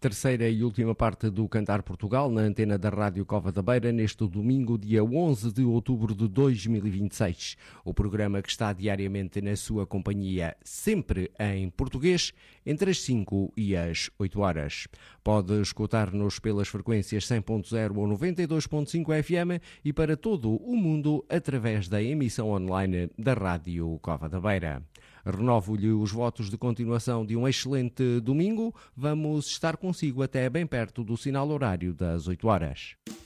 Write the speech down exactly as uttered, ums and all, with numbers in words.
Terceira e última parte do Cantar Portugal na antena da Rádio Cova da Beira neste domingo, dia onze de outubro de dois mil e vinte e seis. O programa que está diariamente na sua companhia, sempre em português, entre as cinco e as oito horas. Pode escutar-nos pelas frequências cem ponto zero ou noventa e dois ponto cinco F M e para todo o mundo através da emissão online da Rádio Cova da Beira. Renovo-lhe os votos de continuação de um excelente domingo. Vamos estar consigo até bem perto do sinal horário das oito horas.